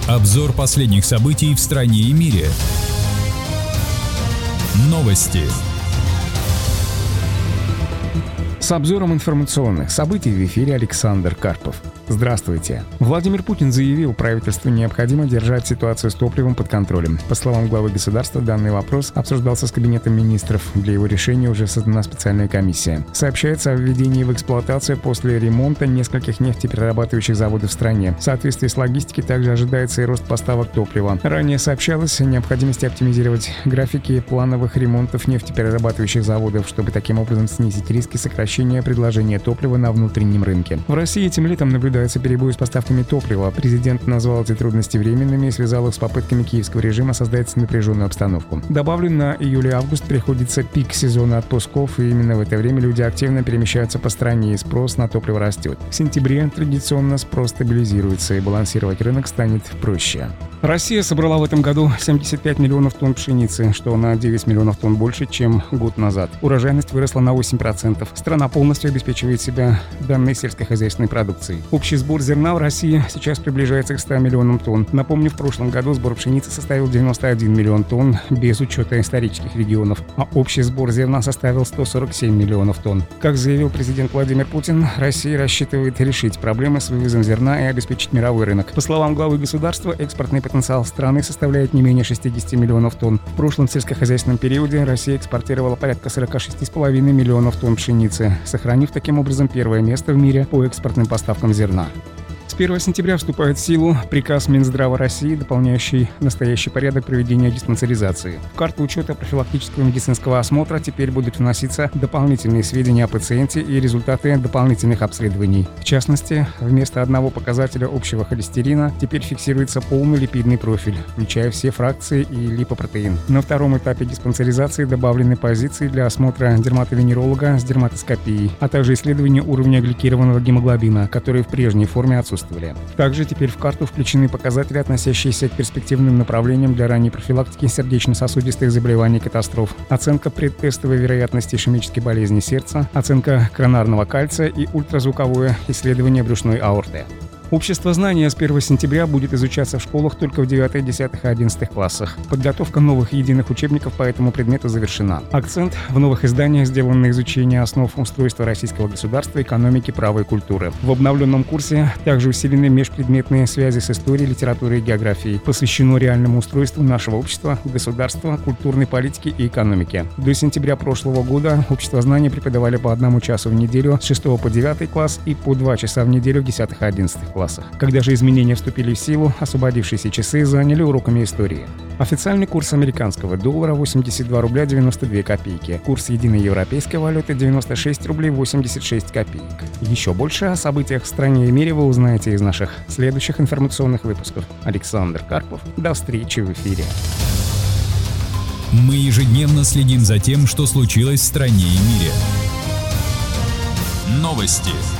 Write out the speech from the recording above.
Обзор последних событий в стране и мире. Новости. С обзором информационных событий в эфире Александр Карпов. Здравствуйте. Владимир Путин заявил, правительству необходимо держать ситуацию с топливом под контролем. По словам главы государства, данный вопрос обсуждался с Кабинетом министров. Для его решения уже создана специальная комиссия. Сообщается о введении в эксплуатацию после ремонта нескольких нефтеперерабатывающих заводов в стране. В соответствии с логистикой также ожидается и рост поставок топлива. Ранее сообщалось о необходимости оптимизировать графики плановых ремонтов нефтеперерабатывающих заводов, чтобы таким образом снизить риски сокращения предложения топлива на внутреннем рынке. В России этим летом наблюдается перебои с поставками топлива. Президент назвал эти трудности временными и связал их с попытками киевского режима создать напряженную обстановку. Добавлю, на июль-август приходится пик сезона отпусков, и именно в это время люди активно перемещаются по стране, и спрос на топливо растет. В сентябре традиционно спрос стабилизируется, и балансировать рынок станет проще. Россия собрала в этом году 75 миллионов тонн пшеницы, что на 9 миллионов тонн больше, чем год назад. Урожайность выросла на 8%. Страна полностью обеспечивает себя данной сельскохозяйственной продукцией. Общий сбор зерна в России сейчас приближается к 100 миллионам тонн. Напомню, в прошлом году сбор пшеницы составил 91 миллион тонн без учета исторических регионов, а общий сбор зерна составил 147 миллионов тонн. Как заявил президент Владимир Путин, Россия рассчитывает решить проблемы с вывозом зерна и обеспечить мировой рынок. По словам главы государства, экспортный потенциал страны составляет не менее 60 миллионов тонн. В прошлом сельскохозяйственном периоде Россия экспортировала порядка 46,5 миллионов тонн пшеницы, сохранив таким образом первое место в мире по экспортным поставкам зерна. С 1 сентября вступает в силу приказ Минздрава России, дополняющий настоящий порядок проведения диспансеризации. В карту учета профилактического медицинского осмотра теперь будут вноситься дополнительные сведения о пациенте и результаты дополнительных обследований. В частности, вместо одного показателя общего холестерина теперь фиксируется полный липидный профиль, включая все фракции и липопротеин. На втором этапе диспансеризации добавлены позиции для осмотра дерматовенеролога с дерматоскопией, а также исследования уровня гликированного гемоглобина, который в прежней форме отсутствовали. Также теперь в карту включены показатели, относящиеся к перспективным направлениям для ранней профилактики сердечно-сосудистых заболеваний и катастроф, оценка предтестовой вероятности ишемической болезни сердца, оценка коронарного кальция и ультразвуковое исследование брюшной аорты. Общество знания с 1 сентября будет изучаться в школах только в 9, 10 и 11 классах. Подготовка новых единых учебников по этому предмету завершена. Акцент в новых изданиях сделан на изучение основ устройства российского государства, экономики, права и культуры. В обновленном курсе также усилены межпредметные связи с историей, литературой и географией. Посвящено реальному устройству нашего общества, государства, культурной политики и экономики. До сентября прошлого года общество знания преподавали по 1 часу в неделю с 6 по 9 класс и по 2 часа в неделю в 10 и 11 классах. Когда же изменения вступили в силу, освободившиеся часы заняли уроками истории. Официальный курс американского доллара 82 рубля 92 копейки. Курс единой европейской валюты 96 рублей 86 копеек. Еще больше о событиях в стране и мире вы узнаете из наших следующих информационных выпусков. Александр Карпов. До встречи в эфире. Мы ежедневно следим за тем, что случилось в стране и мире. Новости.